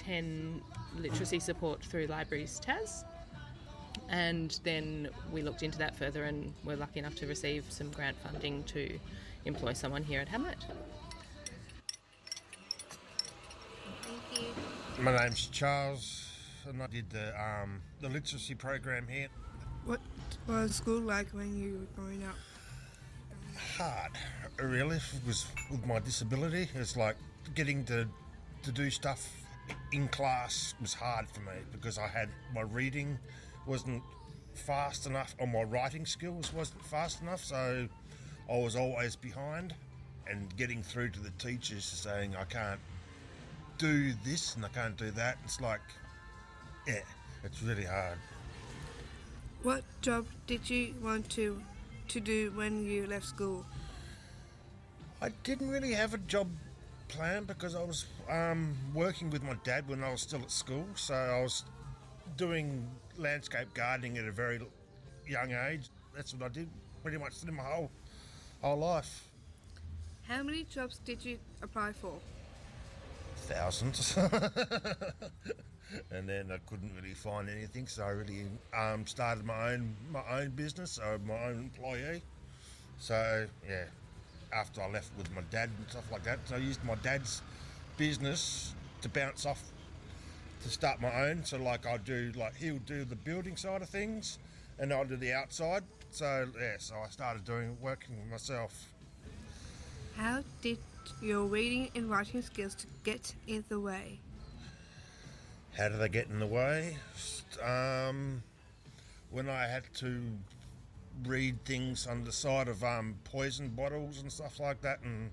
10 literacy support through Libraries Tas. And then we looked into that further and were lucky enough to receive some grant funding to employ someone here at Hamlet. Thank you. My name's Charles and I did the literacy program here. What was school like when you were growing up? Hard, really. It was with my disability. It's like getting to do stuff in class was hard for me because I had my reading wasn't fast enough or my writing skills wasn't fast enough, so I was always behind, and getting through to the teachers saying I can't do this and I can't do that, it's like, yeah, it's really hard. What job did you want to do when you left school? I didn't really have a job plan because I was working with my dad when I was still at school, so I was doing landscape gardening at a very young age. That's what I did pretty much in my whole life. How many jobs did you apply for? Thousands. And then I couldn't really find anything, so I really started my own business, so my own employee. So yeah, after I left with my dad and stuff like that, so I used my dad's business to bounce off to start my own. So like he'll do the building side of things and I'll do the outside. So yeah, so I started working myself. How did your reading and writing skills to get in the way? How did they get in the way? When I had to read things on the side of poison bottles and stuff like that, and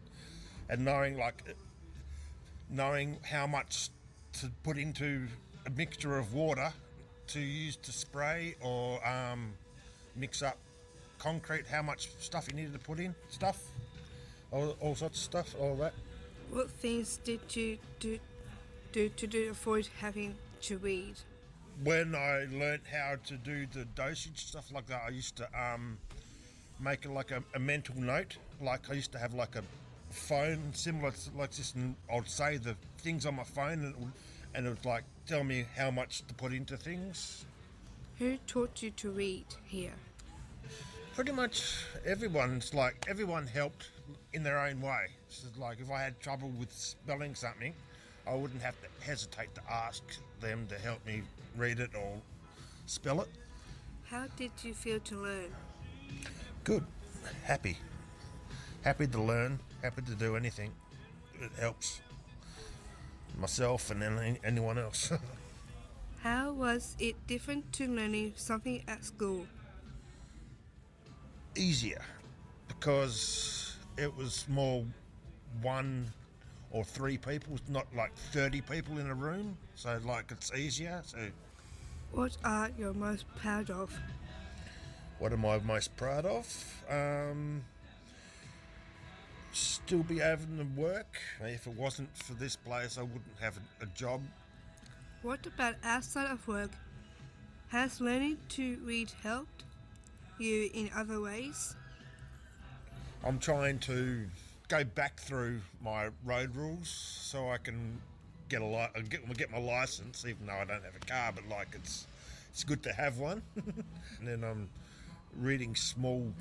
knowing how much to put into a mixture of water to use to spray or mix up concrete, how much stuff you needed to put in, all sorts of stuff, all that. What things did you do to avoid having to read? When I learnt how to do the dosage, stuff like that, I used to make a mental note. Like I used to have like a phone similar to like this, and I'd say the things on my phone and it would like tell me how much to put into things. Who taught you to read here? Pretty much everyone helped in their own way. So like if I had trouble with spelling something, I wouldn't have to hesitate to ask them to help me read it or spell it. How did you feel to learn? Good. Happy to learn, happy to do anything. It helps myself and anyone else. How was it different to learning something at school? Easier, because it was more 1 or 3 people, not like 30 people in a room, so like it's easier. So what are you most proud of? What am I most proud of? Still be able to work. If it wasn't for this place, I wouldn't have a job. What about outside of work? Has learning to read helped you in other ways? I'm trying to go back through my road rules so I can get my license, even though I don't have a car. But like it's good to have one. And then I'm reading small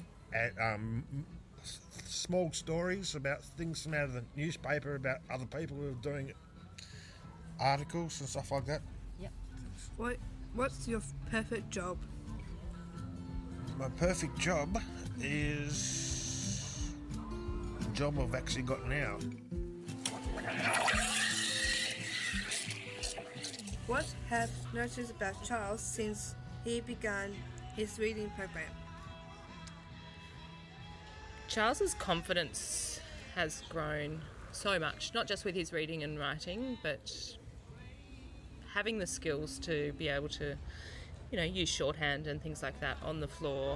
stories about things from out of the newspaper about other people who are doing articles and stuff like that. Yep. What's your perfect job? My perfect job is the job I've actually got now. What have you noticed about Charles since he began his reading program? Charles's confidence has grown so much, not just with his reading and writing, but having the skills to be able to, use shorthand and things like that on the floor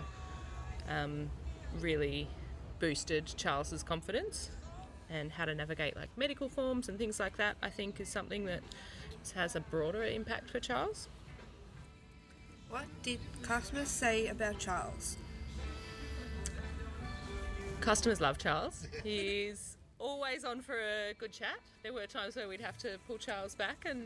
really boosted Charles's confidence. And how to navigate like medical forms and things like that, I think, is something that has a broader impact for Charles. What did customers say about Charles? Customers love Charles. He's always on for a good chat. There were times where we'd have to pull Charles back and